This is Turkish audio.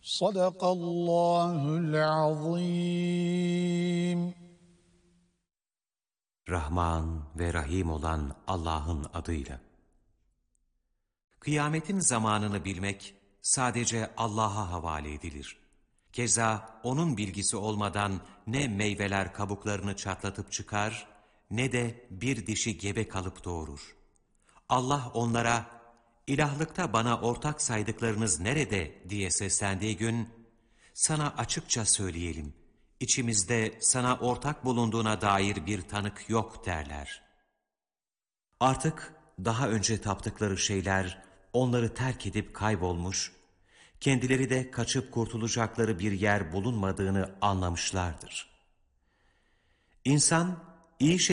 Sadakallahul azim. Rahman ve Rahim olan Allah'ın adıyla. Kıyametin zamanını bilmek sadece Allah'a havale edilir. Keza O'nun bilgisi olmadan ne meyveler kabuklarını çatlatıp çıkar, ne de bir dişi gebe kalıp doğurur. Allah onlara, ilahlıkta bana ortak saydıklarınız nerede diye seslendiği gün, sana açıkça söyleyelim, içimizde sana ortak bulunduğuna dair bir tanık yok derler. Artık daha önce taptıkları şeyler onları terk edip kaybolmuş, kendileri de kaçıp kurtulacakları bir yer bulunmadığını anlamışlardır. İnsan iyi şey